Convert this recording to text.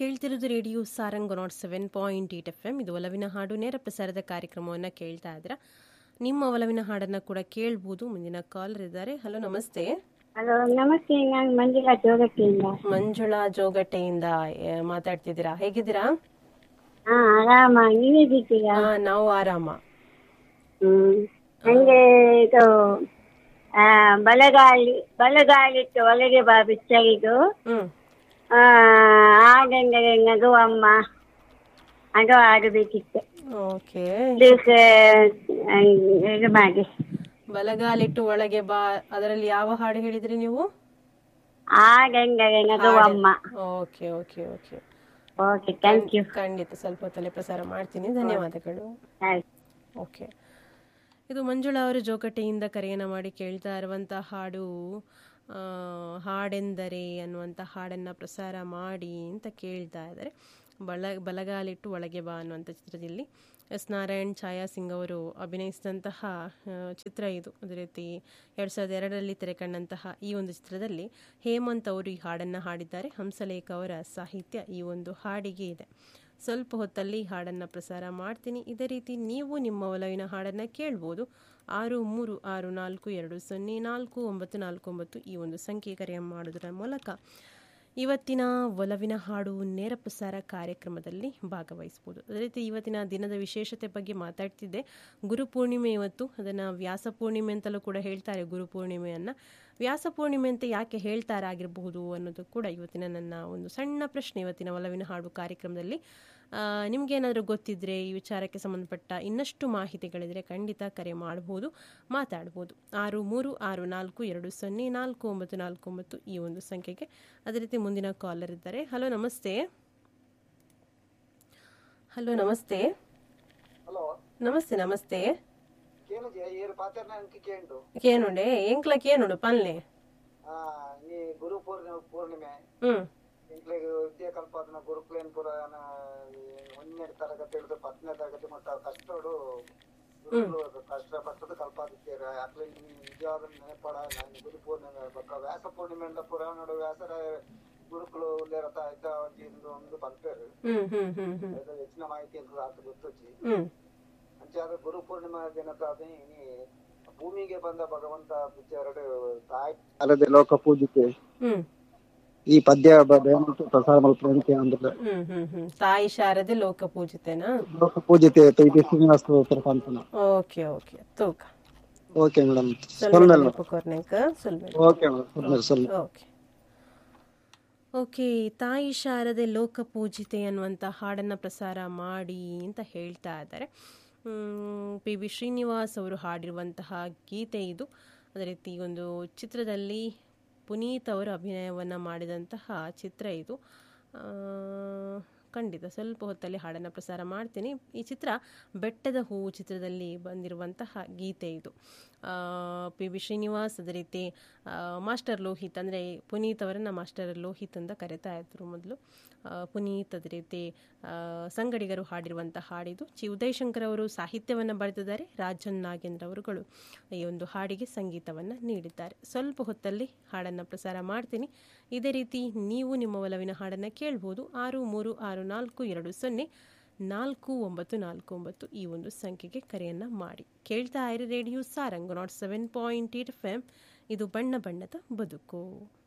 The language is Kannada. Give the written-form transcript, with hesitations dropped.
ಕೇಳ್ತಿರೋದು ರೇಡಿಯೋ ಸಾರಂಗ್ 107.8 FM. ಇದು ಒಲವಿನ ಹಾಡು ನೇರ ಪ್ರಸಾರದ ಕಾರ್ಯಕ್ರಮವನ್ನು ಕೇಳ್ತಾ ಇದ್ರ. ನಿಮ್ಮ ಒಲವಿನ ಹಾಡನ್ನ ಕೂಡ ಕೇಳ್ಬೋದು. ಮುಂದಿನ ಕಾಲರ್ ಇದ್ದಾರೆ. ಹಲೋ, ನಮಸ್ತೆ. ಹಲೋ, ನಮಸ್ತೆ. ನಾನು ಮಂಜುಳಾ ಜೋಗಟ್ಟೆಯಿಂದ. ಮಂಜುಳಾ ಜೋಗಟ್ಟೆಯಿಂದ ಮಾತಾಡ್ತಿದ್ದೀರಾ? ಹೇಗಿದ್ದೀರಾ? ಹಾ, ಆರಾಮ. ನೀವ್ ಹೇಗಿದ್ದೀರಾ? ನಾವು ಆರಾಮ. ನಂಗೆ ಇದು ಬಲಗಾಲಿಟ್ಟು ಒಳಗೆ ಬಾ ಬಿಚ್ಚರಿದು ಹಾಡೆಂದರೆ ನಗುವಮ್ಮ, ಅದು ಆಡಬೇಕಿತ್ತು. ಓಕೆ. ಇದು ಮಾಡಿ ಬಲಗಾಲಿಟ್ಟು ಒಳಗೆ ಬಾ, ಅದರಲ್ಲಿ ಯಾವ ಹಾಡು ಹೇಳಿದ್ರಿ ನೀವು? ಹಾಡೆಂದರೆ ನಗುವಮ್ಮ. Okay okay okay okay, thank you. ಖಂಡಿತ ಸ್ವಲ್ಪ ಹೊತ್ತಲ್ಲೇ ಪ್ರಸಾರ ಮಾಡ್ತೀನಿ. ಧನ್ಯವಾದಗಳು. ಓಕೆ. ಇದು ಮಂಜುಳಾ ಅವರು ಜೋಗಟ್ಟೆಯಿಂದ ಕರೆಯನ್ನು ಮಾಡಿ ಕೇಳ್ತಾ ಇರುವಂಥ ಹಾಡು ಹಾಡೆಂದರೆ ಅನ್ನುವಂಥ ಹಾಡನ್ನು ಪ್ರಸಾರ ಮಾಡಿ ಅಂತ ಕೇಳ್ತಾ ಇದ್ದಾರೆ. ಬಲಗಾಲಿಟ್ಟು ಒಳಗೆ ಬಾ ಅನ್ನುವಂಥ ಚಿತ್ರದಲ್ಲಿ ಎಸ್ ನಾರಾಯಣ್, ಛಾಯಾ ಸಿಂಗ್ ಅವರು ಅಭಿನಯಿಸಿದಂತಹ ಚಿತ್ರ ಇದು. ಅದೇ ರೀತಿ 2002ರಲ್ಲಿ ತೆರೆ ಕಂಡಂತಹ ಈ ಒಂದು ಚಿತ್ರದಲ್ಲಿ ಹೇಮಂತ್ ಅವರು ಈ ಹಾಡನ್ನು ಹಾಡಿದ್ದಾರೆ. ಹಂಸಲೇಖ ಅವರ ಸಾಹಿತ್ಯ ಈ ಒಂದು ಹಾಡಿಗೆ ಇದೆ. ಸ್ವಲ್ಪ ಹೊತ್ತಲ್ಲಿ ಹಾಡನ್ನು ಪ್ರಸಾರ ಮಾಡ್ತೀನಿ. ಇದೇ ರೀತಿ ನೀವು ನಿಮ್ಮ ಒಲವಿನ ಹಾಡನ್ನು ಕೇಳ್ಬೋದು. 6364204949 ಈ ಒಂದು ಸಂಖ್ಯೆ ಕರೆ ಮಾಡೋದರ ಮೂಲಕ ಇವತ್ತಿನ ಒಲವಿನ ಹಾಡು ನೇರ ಪ್ರಸಾರ ಕಾರ್ಯಕ್ರಮದಲ್ಲಿ ಭಾಗವಹಿಸ್ಬೋದು. ಅದೇ ರೀತಿ ಇವತ್ತಿನ ದಿನದ ವಿಶೇಷತೆ ಬಗ್ಗೆ ಮಾತಾಡ್ತಿದ್ದೆ. ಗುರುಪೂರ್ಣಿಮೆ ಇವತ್ತು. ಅದನ್ನು ವ್ಯಾಸ ಪೂರ್ಣಿಮೆ ಅಂತಲೂ ಕೂಡ ಹೇಳ್ತಾರೆ. ಗುರುಪೂರ್ಣಿಮೆಯನ್ನು ವ್ಯಾಸ ಪೂರ್ಣಿಮೆ ಅಂತ ಯಾಕೆ ಹೇಳ್ತಾರಾಗಿರಬಹುದು ಅನ್ನೋದು ಕೂಡ ಇವತ್ತಿನ ನನ್ನ ಒಂದು ಸಣ್ಣ ಪ್ರಶ್ನೆ ಇವತ್ತಿನ ಒಲವಿನ ಹಾಡು ಕಾರ್ಯಕ್ರಮದಲ್ಲಿ. ನಿಮಗೇನಾದರೂ ಗೊತ್ತಿದ್ರೆ ಈ ವಿಚಾರಕ್ಕೆ ಸಂಬಂಧಪಟ್ಟ ಇನ್ನಷ್ಟು ಮಾಹಿತಿಗಳಿದ್ರೆ ಖಂಡಿತ ಕರೆ ಮಾಡ್ಬೋದು, ಮಾತಾಡ್ಬೋದು. 6364204949 ಈ ಒಂದು ಸಂಖ್ಯೆಗೆ. ಅದೇ ರೀತಿ ಮುಂದಿನ ಕಾಲರ್ ಇದ್ದಾರೆ. ಹಲೋ, ನಮಸ್ತೆ. ಹಲೋ, ನಮಸ್ತೆ. ನಮಸ್ತೆ ನಮಸ್ತೆ. ಕೇನುಂಡೆ ಎಂಕ್ಲ ಕೇನುಡು ಪನ್ಲೆ ಗುರು ಪೂರ್ಣಿಮೆ ವಿದ್ಯಾ ಕಲ್ಪಾದನ ಗುರುಕುಲೇನ್ ಪುರಾಣ 1ನೇ ತರಗತಿ ಹಿಡಿದು 10ನೇ ತರಗತಿ ಮಟ್ಟ ಕಷ್ಟಡು ಕಷ್ಟಪಟ್ಟದ್ದು ಕಲ್ಪಾದಿತ್ತೀರ ಅಕ್ಲೆ ನಿಜವಾದ ನೆನಪಡ ನಾನು ಗುರು ಪೂರ್ಣಿಮೆ ವ್ಯಾಸ ಪೂರ್ಣಿಮೆ ಅಂತ ಪುರಾಣ ವ್ಯಾಸರ ಗುರುಕುಲು ಉಲ್ಲೇರತ ಇದ್ದ ಒಂದು ಪಂಪೇರು ಹೆಚ್ಚಿನ ಮಾಹಿತಿ ಅಂತ ಗೊತ್ತೊಚ್ಚಿ ಅಂಚಾದ ಗುರು ಪೂರ್ಣಿಮಾ ದಿನದ ಭೂಮಿಗೆ ಬಂದ ಭಗವಂತ ಎರಡು ತಾಯಿ ಅಲ್ಲದೆ ಲೋಕ ಪೂಜಿಕೆ ಈ ಪದ್ಯ ಪ್ರಸಾರ ಮಲ್ಪಂತೆ ಅಂದ್ರೆ ತಾಯಿ ಶಾರದೆ ಲೋಕ ಪೂಜಿತೆನಾ? ಲೋಕ ಪೂಜಿತೆ ಇದು ಶ್ರೀನಿವಾಸ ಪಂತನ. ಓಕೆ ಓಕೆ ತೂಕ. Okay madam. Okay okay. ತಾಯಿ ಶಾರದೆ ಲೋಕ ಪೂಜಿತೆ ಅನ್ನುವಂಥ ಹಾಡನ್ನು ಪ್ರಸಾರ ಮಾಡಿ ಅಂತ ಹೇಳ್ತಾ ಇದ್ದಾರೆ. ಪಿ ವಿ ಶ್ರೀನಿವಾಸ್ ಅವರು ಹಾಡಿರುವಂತಹ ಗೀತೆ ಇದು. ಅದೇ ರೀತಿ ಒಂದು ಚಿತ್ರದಲ್ಲಿ ಪುನೀತ್ ಅವರು ಅಭಿನಯವನ್ನು ಮಾಡಿದಂತಹ ಚಿತ್ರ ಇದು. ಖಂಡಿತ ಸ್ವಲ್ಪ ಹೊತ್ತಲ್ಲಿ ಹಾಡನ್ನು ಪ್ರಸಾರ ಮಾಡ್ತೀನಿ. ಈ ಚಿತ್ರ ಬೆಟ್ಟದ ಹೂವು ಚಿತ್ರದಲ್ಲಿ ಬಂದಿರುವಂತಹ ಗೀತೆ ಇದು. ಪಿ ವಿ ಶ್ರೀನಿವಾಸ್, ಅದೇ ರೀತಿ ಮಾಸ್ಟರ್ ಲೋಹಿತ್, ಅಂದರೆ ಪುನೀತ್ ಅವರನ್ನು ಮಾಸ್ಟರ್ ಲೋಹಿತ್ ಅಂತ ಕರಿತಾ ಇದ್ರು ಮೊದಲು. ಪುನೀತ್, ಅದೇ ರೀತಿ ಸಂಗಡಿಗರು ಹಾಡಿರುವಂಥ ಹಾಡಿದು. ಉದಯಶಂಕರ್ ಅವರು ಸಾಹಿತ್ಯವನ್ನು ಬರೆದಿದ್ದಾರೆ. ರಾಜನ್ ನಾಗೇಂದ್ರ ಅವರುಗಳು ಈ ಒಂದು ಹಾಡಿಗೆ ಸಂಗೀತವನ್ನು ನೀಡಿದ್ದಾರೆ. ಸ್ವಲ್ಪ ಹೊತ್ತಲ್ಲಿ ಹಾಡನ್ನು ಪ್ರಸಾರ ಮಾಡ್ತೀನಿ. ಇದೇ ರೀತಿ ನೀವು ನಿಮ್ಮ ಒಲವಿನ ಹಾಡನ್ನು ಕೇಳ್ಬೋದು. 6364204949 ಈ ಒಂದು ಸಂಖ್ಯೆಗೆ ಕರೆಯನ್ನು ಮಾಡಿ. ಕೇಳ್ತಾ ಇರಿ ರೇಡಿಯೋ ಸಾರಂಗ್ 107.8 FM. ಇದು ಬಣ್ಣ ಬಣ್ಣದ ಬದುಕು.